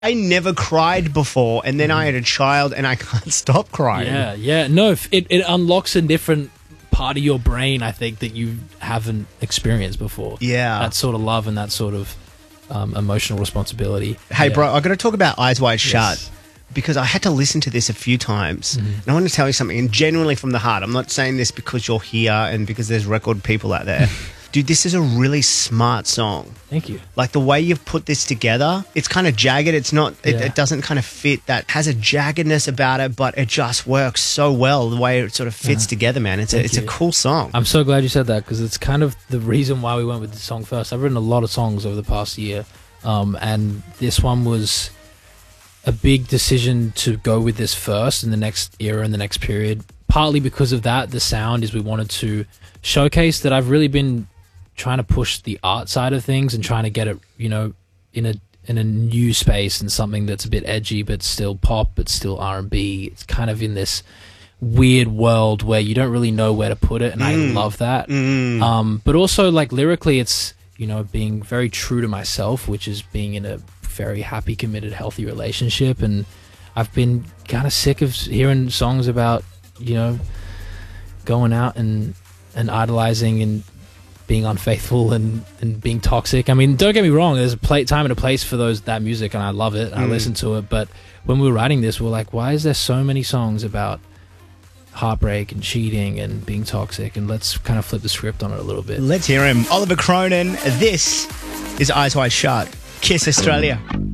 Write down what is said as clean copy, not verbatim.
I never cried before, and then I had a child, and I can't stop crying. Yeah. No, it unlocks a different part of your brain, I think, that you haven't experienced before. Yeah. That sort of love and that sort of emotional responsibility. Hey, bro, I've got to talk about Eyes Wide Shut. Yes. Because I had to listen to this a few times. And I want to tell you something, and genuinely from the heart. I'm not saying this because you're here and because there's record people out there. Dude, this is a really smart song. Thank you. Like the way you've put this together, it's kind of jagged. It's not, it doesn't kind of fit. That has a jaggedness about it, but it just works so well the way it sort of fits together, man. It's a cool song. I'm so glad you said that because it's kind of the reason why we went with the song first. I've written a lot of songs over the past year, and this one was a big decision to go with this first in the next era and the next period. Partly because of that, the sound is we wanted to showcase that I've really been trying to push the art side of things and trying to get it, you know, in a new space and something that's a bit edgy but still pop but still R&B. It's kind of in this weird world where you don't really know where to put it, and I love that. But also, like, lyrically, it's, you know, being very true to myself, which is being in a very happy, committed, healthy relationship. And I've been kind of sick of hearing songs about, you know, going out and idolizing and being unfaithful and being toxic. I mean, don't get me wrong, there's a time and a place for that music, and I love it, and I listen to it. But when we were writing this, we were like, why is there so many songs about heartbreak and cheating and being toxic? And let's kind of flip the script on it a little bit. Let's hear him. Oliver Cronin, this is Eyes Wide Shut. Kiss Australia.